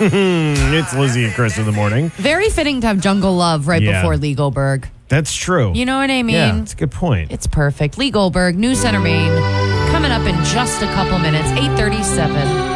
It's Lizzie and Chris in the morning. Very fitting to have Jungle Love right before Lee Goldberg. That's true. You know what I mean? Yeah, that's a good point. It's perfect. Lee Goldberg, New Center Maine, coming up in just a couple minutes, 8:37.